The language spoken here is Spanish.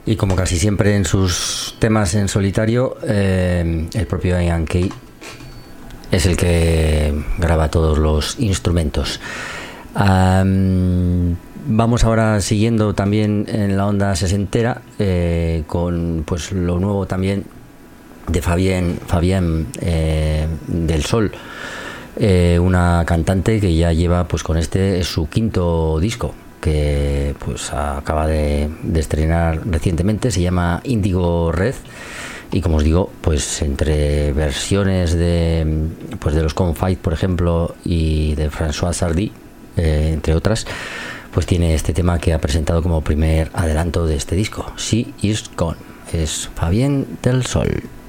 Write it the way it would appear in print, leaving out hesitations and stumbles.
Y como casi siempre en sus temas en solitario, el propio Ian Kay es el que graba todos los instrumentos. Vamos ahora siguiendo también en la onda sesentera, con pues lo nuevo también de Fabienne del Sol, una cantante que ya lleva pues con este su quinto disco, que pues acaba de estrenar recientemente. Se llama Indigo Red, y como os digo, pues entre versiones de los Confide, por ejemplo, y de François Sardy, entre otras, pues tiene este tema que ha presentado como primer adelanto de este disco, She Is Gone. Es Fabienne del Sol.